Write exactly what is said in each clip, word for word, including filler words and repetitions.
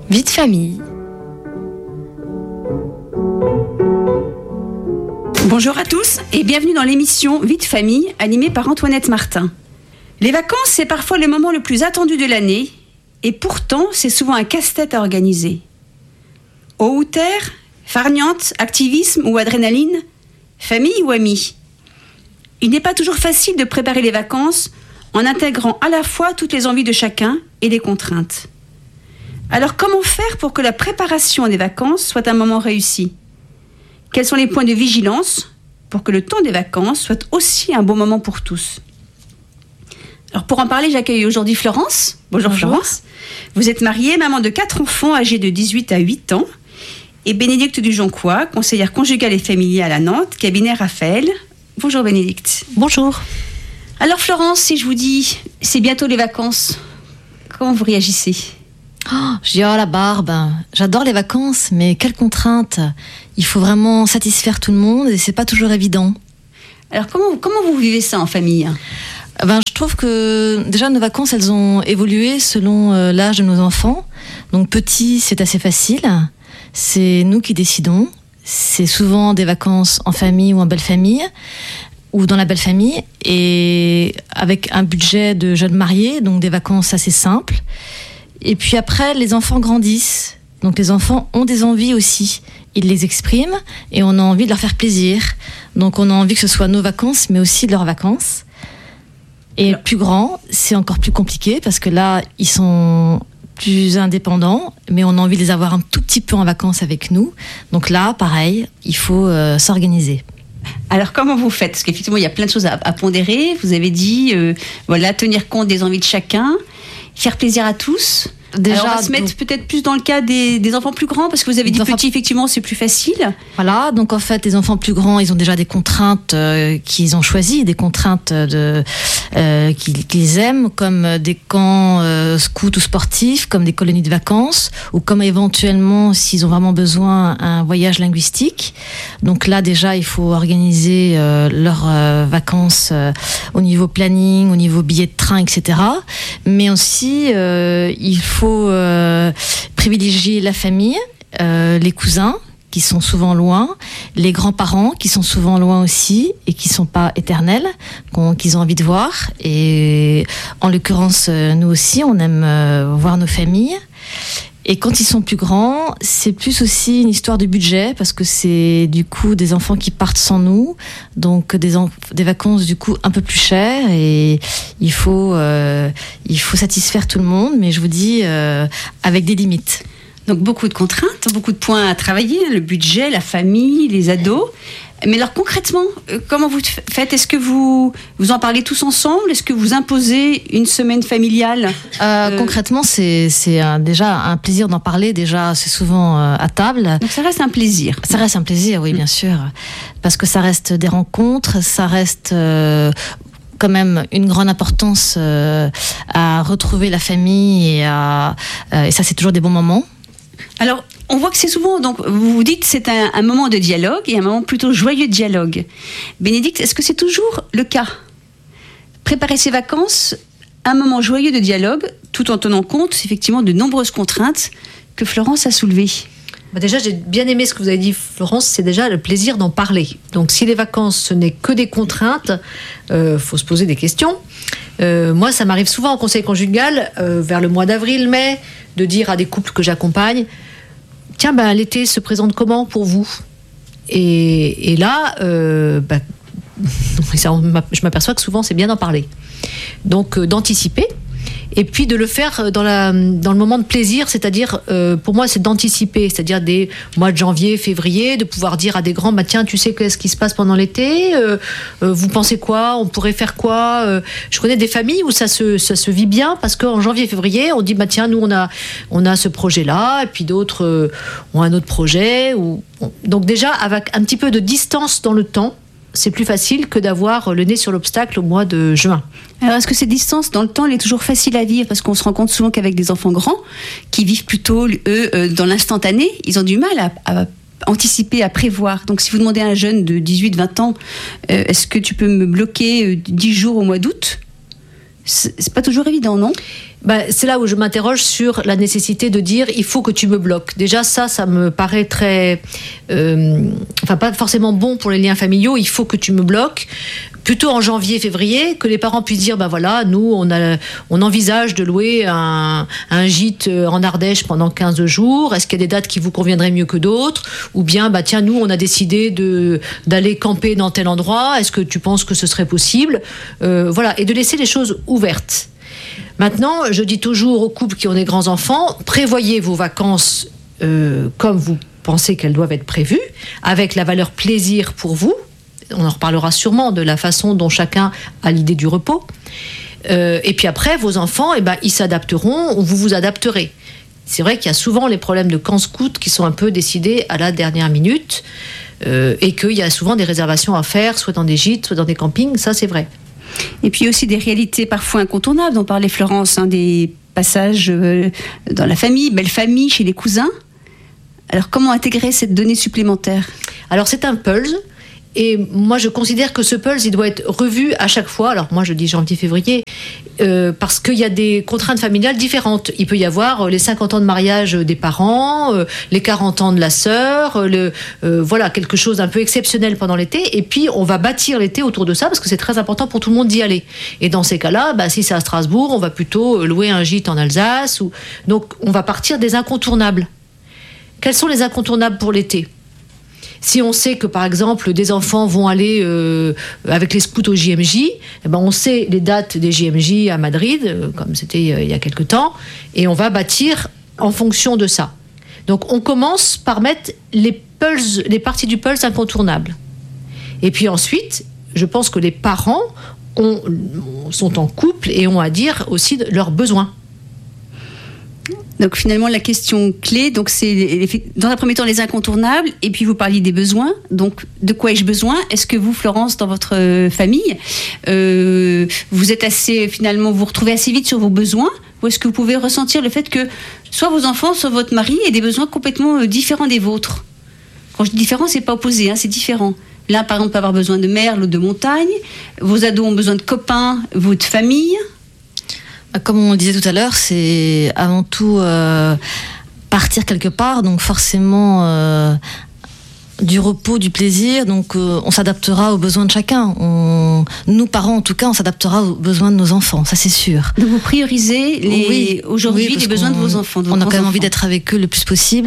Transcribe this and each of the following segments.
Vie de famille. Bonjour à tous et bienvenue dans l'émission Vie de famille animée par Antoinette Martin. Les vacances, c'est parfois le moment le plus attendu de l'année et pourtant, c'est souvent un casse-tête à organiser. Eau ou terre, farniente, activisme ou adrénaline, famille ou amis. Il n'est pas toujours facile de préparer les vacances en intégrant à la fois toutes les envies de chacun et les contraintes. Alors comment faire pour que la préparation des vacances soit un moment réussi ? Quels sont les points de vigilance pour que le temps des vacances soit aussi un bon moment pour tous ? Alors pour en parler, j'accueille aujourd'hui Florence. Bonjour, Bonjour Florence. Vous êtes mariée, maman de quatre enfants âgés de dix-huit à huit ans. Et Bénédicte Dujoncois, conseillère conjugale et familiale à Nantes, cabinet Raphaël. Bonjour Bénédicte. Bonjour. Alors Florence, si je vous dis c'est bientôt les vacances, comment vous réagissez ? Oh, je dis, oh la barbe, j'adore les vacances, mais quelle contrainte. Il faut vraiment satisfaire tout le monde et c'est pas toujours évident. Alors comment, comment vous vivez ça en famille ? Ben, je trouve que déjà nos vacances, elles ont évolué selon euh, l'âge de nos enfants. Donc petit, c'est assez facile. C'est nous qui décidons. C'est souvent des vacances en famille ou en belle famille, ou dans la belle famille, et avec un budget de jeunes mariés, donc des vacances assez simples. Et puis après, les enfants grandissent. Donc les enfants ont des envies aussi. Ils les expriment et on a envie de leur faire plaisir. Donc on a envie que ce soit nos vacances, mais aussi de leurs vacances. Et Alors, plus grands, c'est encore plus compliqué parce que là, ils sont plus indépendants, mais on a envie de les avoir un tout petit peu en vacances avec nous. Donc là, pareil, il faut euh, s'organiser. Alors comment vous faites ? Parce qu'effectivement, il y a plein de choses à, à pondérer. Vous avez dit, euh, voilà, tenir compte des envies de chacun. Faire plaisir à tous. Déjà, alors on va se mettre donc, peut-être plus dans le cas des, des enfants plus grands, parce que vous avez dit enfants, petits, effectivement, c'est plus facile. Voilà, donc en fait, les enfants plus grands, ils ont déjà des contraintes euh, qu'ils ont choisies, des contraintes de, euh, qu'ils, qu'ils aiment, comme des camps euh, scouts ou sportifs, comme des colonies de vacances, ou comme éventuellement, s'ils ont vraiment besoin, un voyage linguistique. Donc là, déjà, il faut organiser euh, leurs euh, vacances euh, au niveau planning, au niveau billets de train, et cetera. Mais aussi, euh, il faut Il faut euh, privilégier la famille, euh, les cousins qui sont souvent loin, les grands-parents qui sont souvent loin aussi et qui ne sont pas éternels, qu'ils ont envie de voir. Et en l'occurrence, nous aussi, on aime euh, voir nos familles. Et quand ils sont plus grands, c'est plus aussi une histoire de budget, parce que c'est du coup des enfants qui partent sans nous, donc des, en- des vacances du coup un peu plus chères, et il faut, euh, il faut satisfaire tout le monde, mais je vous dis euh, avec des limites. Donc beaucoup de contraintes, beaucoup de points à travailler, le budget, la famille, les ados. Mais alors concrètement, comment vous faites ? Est-ce que vous, vous en parlez tous ensemble ? Est-ce que vous imposez une semaine familiale ? euh, euh... Concrètement, c'est, c'est un, déjà un plaisir d'en parler. Déjà, c'est souvent euh, à table. Donc ça reste un plaisir. Ça reste un plaisir, oui, mmh. bien sûr. Parce que ça reste des rencontres, ça reste... Euh, quand même une grande importance euh, à retrouver la famille, et, à, euh, et ça, c'est toujours des bons moments. Alors, on voit que c'est souvent, donc vous vous dites, c'est un, un moment de dialogue et un moment plutôt joyeux de dialogue. Bénédicte, est-ce que c'est toujours le cas ? Préparer ses vacances, un moment joyeux de dialogue, tout en tenant compte effectivement de nombreuses contraintes que Florence a soulevées. Bah déjà, j'ai bien aimé ce que vous avez dit, Florence, c'est déjà le plaisir d'en parler. Donc, si les vacances, ce n'est que des contraintes, il euh, faut se poser des questions. Euh, moi, ça m'arrive souvent en conseil conjugal, euh, vers le mois d'avril-mai, de dire à des couples que j'accompagne, tiens, ben, l'été se présente comment pour vous ? et, et là, euh, ben, je m'aperçois que souvent, c'est bien d'en parler. Donc, euh, d'anticiper. Et puis de le faire dans, la, dans le moment de plaisir, c'est-à-dire, euh, pour moi, c'est d'anticiper, c'est-à-dire des mois de janvier, février, de pouvoir dire à des grands, bah, tiens, tu sais qu'est-ce qui se passe pendant l'été, euh, euh, vous pensez quoi, on pourrait faire quoi euh, Je connais des familles où ça se, ça se vit bien, parce qu'en janvier, février, on dit, bah, tiens, nous, on a, on a ce projet-là, et puis d'autres euh, ont un autre projet. Ou, on... Donc déjà, avec un petit peu de distance dans le temps, c'est plus facile que d'avoir le nez sur l'obstacle au mois de juin. Alors, est-ce que cette distance dans le temps, elle est toujours facile à vivre ? Parce qu'on se rend compte souvent qu'avec des enfants grands, qui vivent plutôt, eux, dans l'instantané, ils ont du mal à, à anticiper, à prévoir. Donc, si vous demandez à un jeune de dix-huit vingt ans, euh, est-ce que tu peux me bloquer dix jours au mois d'août ? C'est pas toujours évident, non ? Ben, c'est là où je m'interroge sur la nécessité de dire il faut que tu me bloques. Déjà ça, ça me paraît très, euh, enfin pas forcément bon pour les liens familiaux. Il faut que tu me bloques. Plutôt en janvier, février, que les parents puissent dire ben voilà, nous on a, on envisage de louer un, un gîte en Ardèche pendant quinze jours. Est-ce qu'il y a des dates qui vous conviendraient mieux que d'autres? Ou bien bah tiens, nous on a décidé de d'aller camper dans tel endroit. Est-ce que tu penses que ce serait possible? euh, Voilà, et de laisser les choses ouvertes. Maintenant, je dis toujours aux couples qui ont des grands enfants, prévoyez vos vacances euh, comme vous pensez qu'elles doivent être prévues, avec la valeur plaisir pour vous. On en reparlera sûrement de la façon dont chacun a l'idée du repos. Euh, et puis après, vos enfants, eh ben, ils s'adapteront ou vous vous adapterez. C'est vrai qu'il y a souvent les problèmes de camp scout qui sont un peu décidés à la dernière minute euh, et qu'il y a souvent des réservations à faire, soit dans des gîtes, soit dans des campings, ça c'est vrai. Et puis aussi des réalités parfois incontournables, dont parlait Florence, hein, des passages euh, dans la famille, belle famille, chez les cousins. Alors comment intégrer cette donnée supplémentaire? Alors c'est un pulse. Et moi, je considère que ce pulse, il doit être revu à chaque fois. Alors moi, je dis janvier-février, euh, parce qu'il y a des contraintes familiales différentes. Il peut y avoir les cinquante ans de mariage des parents, euh, les quarante ans de la sœur, le, euh, voilà, quelque chose d'un peu exceptionnel pendant l'été. Et puis, on va bâtir l'été autour de ça, parce que c'est très important pour tout le monde d'y aller. Et dans ces cas-là, bah, si c'est à Strasbourg, on va plutôt louer un gîte en Alsace. Ou... Donc, on va partir des incontournables. Quels sont les incontournables pour l'été ? Si on sait que, par exemple, des enfants vont aller euh, avec les scouts au J M J, eh ben on sait les dates des J M J à Madrid, euh, comme c'était euh, il y a quelque temps, et on va bâtir en fonction de ça. Donc, on commence par mettre les, pulses, les parties du pulse incontournables. Et puis ensuite, je pense que les parents ont, sont en couple et ont à dire aussi de leurs besoins. Donc finalement la question clé, donc c'est dans un premier temps les incontournables, et puis vous parliez des besoins. Donc de quoi ai-je besoin? Est-ce que vous, Florence, dans votre famille, euh, vous êtes assez finalement vous retrouvez assez vite sur vos besoins, ou est-ce que vous pouvez ressentir le fait que soit vos enfants, soit votre mari aient des besoins complètement différents des vôtres? Quand je dis différent, c'est pas opposé, hein, c'est différent. L'un par exemple peut avoir besoin de mer, l'autre de montagne. Vos ados ont besoin de copains, vous de famille. Comme on le disait tout à l'heure, c'est avant tout euh, partir quelque part, donc forcément euh, du repos, du plaisir, donc euh, on s'adaptera aux besoins de chacun. On, nous, parents en tout cas, on s'adaptera aux besoins de nos enfants, ça c'est sûr. Donc vous priorisez les, oui, aujourd'hui oui, les besoins de vos enfants. De vos on a quand même enfants. envie d'être avec eux le plus possible,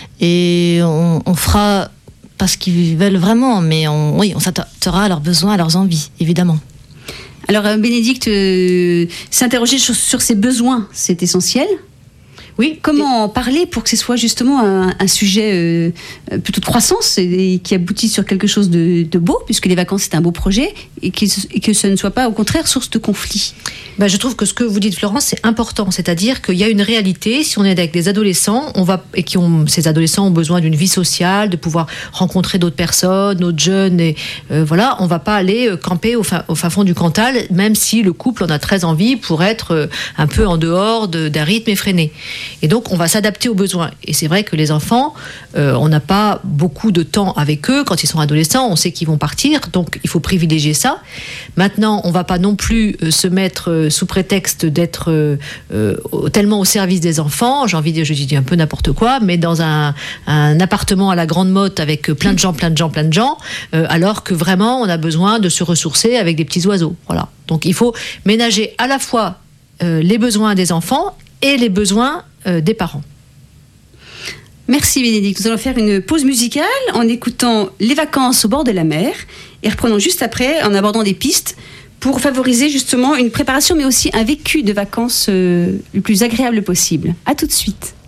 et on, on fera parce qu'ils veulent vraiment, mais on, oui, on s'adaptera à leurs besoins, à leurs envies, évidemment. Alors, Bénédicte, euh, s'interroger sur, sur ses besoins, c'est essentiel. Oui. Comment en parler pour que ce soit justement un, un sujet euh, plutôt de croissance et, et qui aboutit sur quelque chose de, de beau, puisque les vacances, c'est un beau projet, et, qui, et que ce ne soit pas, au contraire, source de conflit? Ben, je trouve que ce que vous dites, Florence, c'est important. C'est-à-dire qu'il y a une réalité. Si on est avec des adolescents, on va, et qui ont, ces adolescents ont besoin d'une vie sociale, de pouvoir rencontrer d'autres personnes, d'autres jeunes, et euh, voilà, on ne va pas aller camper au fin, au fin fond du Cantal, même si le couple en a très envie pour être un peu en dehors de, d'un rythme effréné. Et donc, on va s'adapter aux besoins. Et c'est vrai que les enfants, euh, on n'a pas beaucoup de temps avec eux. Quand ils sont adolescents, on sait qu'ils vont partir. Donc, il faut privilégier ça. Maintenant, on ne va pas non plus euh, se mettre euh, sous prétexte d'être euh, euh, tellement au service des enfants. J'ai envie de dire, je dis un peu n'importe quoi, mais dans un, un appartement à la Grande Motte avec plein de gens, plein de gens, plein de gens, euh, alors que vraiment, on a besoin de se ressourcer avec des petits oiseaux. Voilà. Donc, il faut ménager à la fois euh, les besoins des enfants et les besoins euh, des parents. Merci Bénédicte. Nous allons faire une pause musicale en écoutant Les vacances au bord de la mer et reprenons juste après en abordant des pistes pour favoriser justement une préparation mais aussi un vécu de vacances euh, le plus agréable possible. À tout de suite.